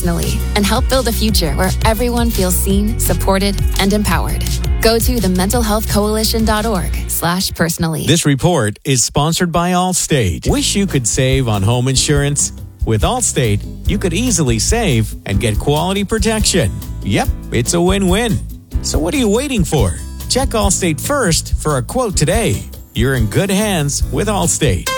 personally and help build a future where everyone feels seen, supported, and empowered. Go to thementalhealthcoalition.org/personally. This report is sponsored by Allstate. Wish you could save on home insurance? With Allstate, you could easily save and get quality protection. Yep, it's a win-win. So what are you waiting for? Check Allstate first for a quote today. You're in good hands with Allstate.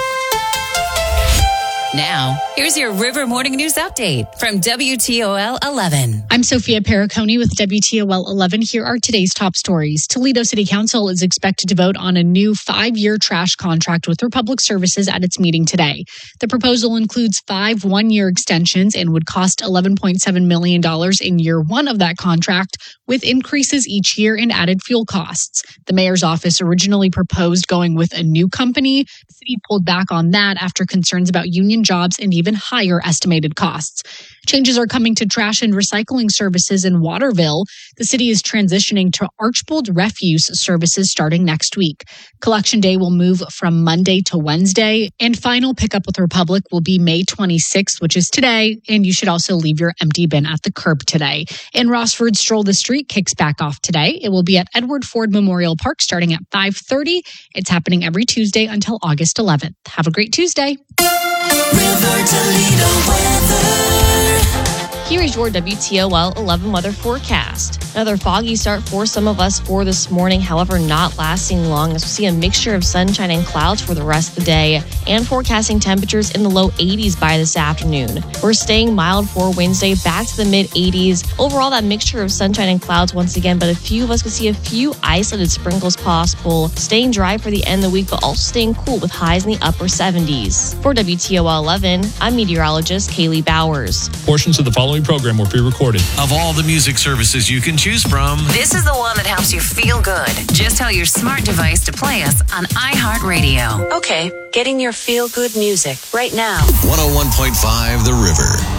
Now, here's your River Morning News Update from WTOL 11. I'm Sophia Pericone with WTOL 11. Here are today's top stories. Toledo City Council is expected to vote on a new 5-year trash contract with Republic Services at its meeting today. The proposal includes 5 one-year extensions and would cost $11.7 million in year 1 of that contract, with increases each year in added fuel costs. The mayor's office originally proposed going with a new company. The city pulled back on that after concerns about union jobs and even higher estimated costs. Changes are coming to trash and recycling services in Waterville. The city is transitioning to Archbold Refuse services starting next week. Collection Day will move from Monday to Wednesday, and final pickup with Republic will be May 26th, which is today, and you should also leave your empty bin at the curb today. And Rossford Stroll the Street kicks back off today. It will be at Edward Ford Memorial Park starting at 5:30. It's happening every Tuesday until August 11th. Have a great Tuesday. River Toledo weather. Here is your WTOL 11 weather forecast. Another foggy start for some of us for this morning, however, not lasting long as we see a mixture of sunshine and clouds for the rest of the day and forecasting temperatures in the low 80s by this afternoon. We're staying mild for Wednesday, back to the mid 80s. Overall, that mixture of sunshine and clouds once again, but a few of us could see a few isolated sprinkles possible. Staying dry for the end of the week, but also staying cool with highs in the upper 70s. For WTOL 11, I'm meteorologist Kaylee Bowers. Portions of the following program were pre-recorded. Of all the music services you can choose from, This is the one that helps you feel good. Just tell your smart device to play us on iHeartRadio. Okay, getting your feel-good music right now. 101.5 The River.